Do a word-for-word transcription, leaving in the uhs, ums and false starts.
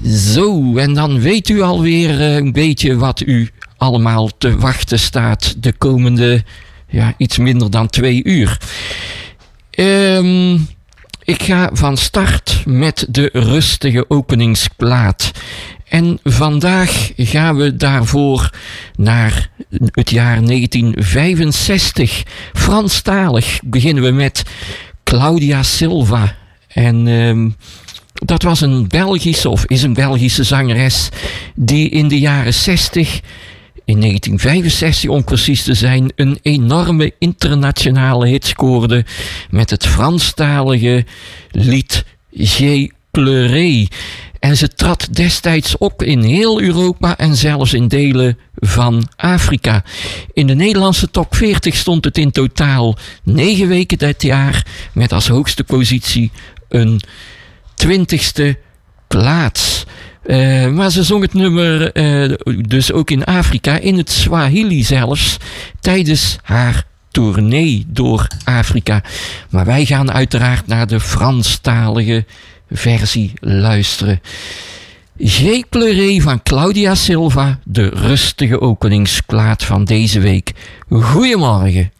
Zo, en dan weet u alweer een beetje wat u allemaal te wachten staat de komende, ja, iets minder dan twee uur. Um, ik ga van start met de rustige openingsplaat. En vandaag gaan we daarvoor naar het jaar negentien vijfenzestig. Franstalig beginnen we met Claudia Silva. En um, dat was een Belgische, of is een Belgische zangeres, die in de jaren zestig, in negentien vijfenzestig om precies te zijn, een enorme internationale hit scoorde met het Franstalige lied J'ai pleuré. En ze trad destijds op in heel Europa en zelfs in delen van Afrika. In de Nederlandse top veertig stond het in totaal negen weken dit jaar, met als hoogste positie een twintigste plaats. Uh, maar ze zong het nummer uh, dus ook in Afrika, in het Swahili zelfs, tijdens haar tournee door Afrika. Maar wij gaan uiteraard naar de Franstalige versie luisteren. J'ai pleuré van Claudia Silva, de rustige openingsplaat van deze week. Goedemorgen.